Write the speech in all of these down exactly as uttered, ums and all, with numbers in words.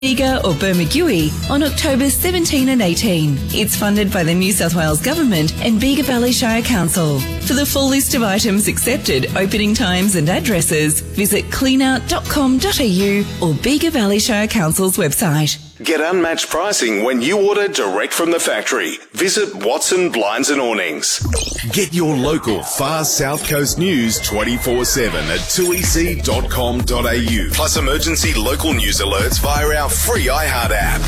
Bega or Bermagui on October seventeenth and eighteenth. It's funded by the New South Wales Government and Bega Valley Shire Council. For the full list of items accepted, opening times and addresses, visit cleanout dot com dot a u or Bega Valley Shire Council's website. Get unmatched pricing when you order direct from the factory. Visit Watson Blinds and Awnings. Get your local Far South Coast news twenty-four seven at two e c dot com dot a u. Plus emergency local news alerts via our free iHeart app.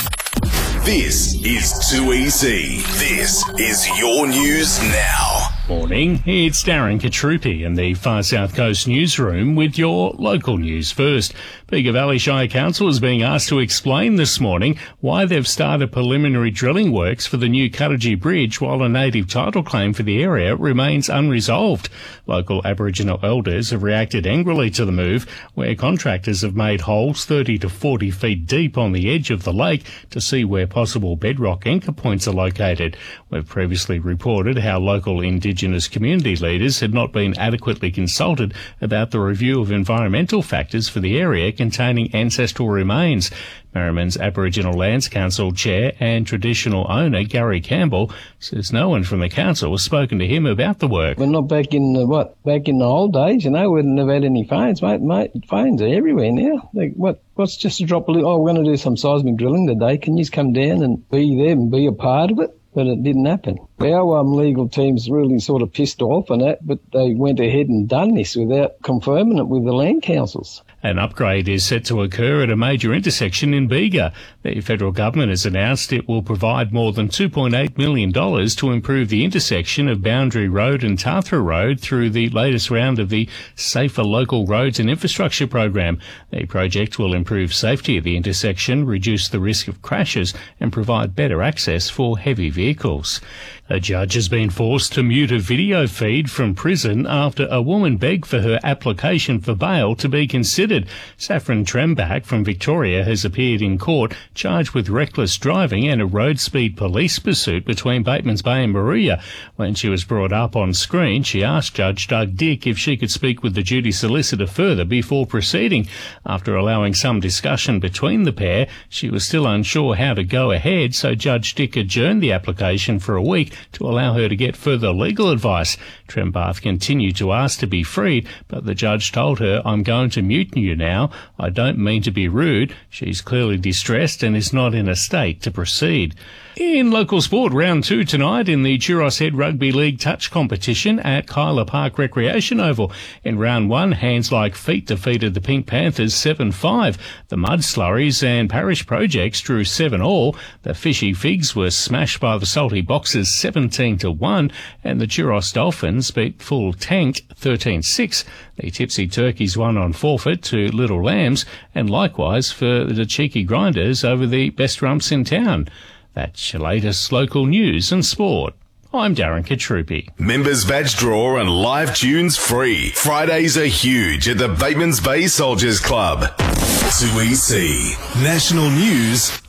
This is two E C. This is your news now. Morning, it's Darren Katrupi in the Far South Coast newsroom with your local news first. Bega Valley Shire Council is being asked to explain this morning why they've started preliminary drilling works for the new Cuttagee Bridge while a native title claim for the area remains unresolved. Local Aboriginal elders have reacted angrily to the move, where contractors have made holes thirty to forty feet deep on the edge of the lake to see where possible bedrock anchor points are located. We've previously reported how local Indigenous community leaders had not been adequately consulted about the review of environmental factors for the area containing ancestral remains. Merriman's Aboriginal Lands Council Chair and traditional owner Gary Campbell says no one from the council has spoken to him about the work. We're not back in the, what, back in the old days, you know, we wouldn't have had any phones, mate, mate. Phones are everywhere now. Like, what, what's just a drop of, oh, we're going to do some seismic drilling today. Can you just come down and be there and be a part of it? But it didn't happen. Our um, legal team's really sort of pissed off on that, but they went ahead and done this without confirming it with the land councils. An upgrade is set to occur at a major intersection in Bega. The federal government has announced it will provide more than two point eight million dollars to improve the intersection of Boundary Road and Tathra Road through the latest round of the Safer Local Roads and Infrastructure program. The project will improve safety at the intersection, reduce the risk of crashes and provide better access for heavy vehicles. A judge has been forced to mute a video feed from prison after a woman begged for her application for bail to be considered. Saffron Trembach from Victoria has appeared in court charged with reckless driving and a road speed police pursuit between Batemans Bay and Moruya. When she was brought up on screen, she asked Judge Doug Dick if she could speak with the duty solicitor further before proceeding. After allowing some discussion between the pair, she was still unsure how to go ahead, so Judge Dick adjourned the application for a week to allow her to get further legal advice. Trembath continued to ask to be freed, but the judge told her, "I'm going to mute you now. I don't mean to be rude." She's clearly distressed and is not in a state to proceed. In local sport, round two tonight in the Churros Head Rugby League touch competition at Kyla Park Recreation Oval. In round one, Hands Like Feet defeated the Pink Panthers seven five. The Mud Slurries and Parish Projects drew seven all. The Fishy Figs were smashed by the Salty Boxers seventeen to one, and the Churros Dolphins beat Full Tank thirteen six. The Tipsy Turkeys won on forfeit to Little Lambs, and likewise for the Cheeky Grinders over the Best Rumps in town. That's your latest local news and sport. I'm Darren Katrupi. Members badge draw and live tunes free. Fridays are huge at the Batemans Bay Soldiers Club. two E C. National News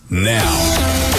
Now.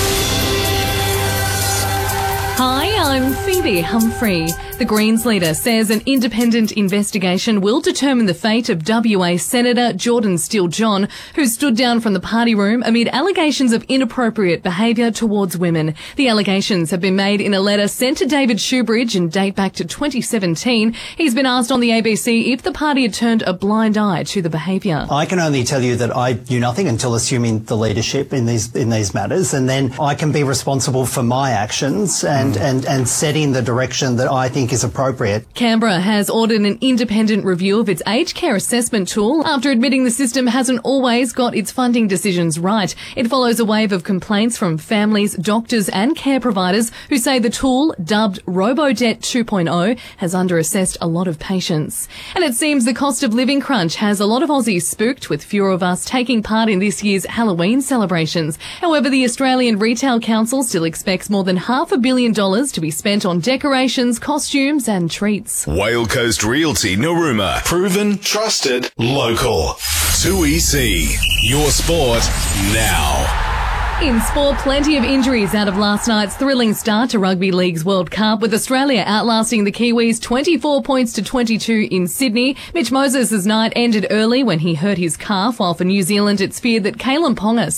Hi, I'm Phoebe Humphrey. The Greens leader says an independent investigation will determine the fate of W A Senator Jordan Steele-John, who stood down from the party room amid allegations of inappropriate behaviour towards women. The allegations have been made in a letter sent to David Shoebridge and date back to twenty seventeen. He's been asked on the A B C if the party had turned a blind eye to the behaviour. I can only tell you that I knew nothing until assuming the leadership in these in these matters, and then I can be responsible for my actions and, mm. and, and setting the direction that I think is appropriate. Canberra has ordered an independent review of its aged care assessment tool after admitting the system hasn't always got its funding decisions right. It follows a wave of complaints from families, doctors and care providers who say the tool, dubbed RoboDebt two point oh, has underassessed a lot of patients. And it seems the cost of living crunch has a lot of Aussies spooked, with fewer of us taking part in this year's Halloween celebrations. However, the Australian Retail Council still expects more than half a billion dollars to be spent on decorations, costumes and treats. Whale Coast Realty Narooma. Proven, trusted, local. two E C. Your sport now. In sport, plenty of injuries out of last night's thrilling start to Rugby League's World Cup, with Australia outlasting the Kiwis twenty-four points to twenty-two in Sydney. Mitch Moses' night ended early when he hurt his calf, while for New Zealand it's feared that Kalen Ponga